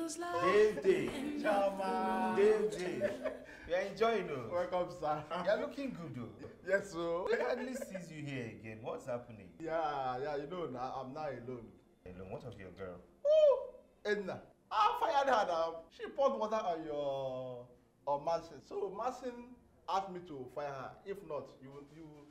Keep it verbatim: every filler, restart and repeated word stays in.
Dave Dave. Chama. Dave Dave. You're enjoying though. Welcome, sir. You're looking good though. Yes, sir. We hardly sees you here again. What's happening? Yeah, yeah, you know, now I'm not alone. Alone? What of your girl? Woo! Edna. I fired her now. She poured water on your on Marcin. So Marcin asked me to fire her. If not, you you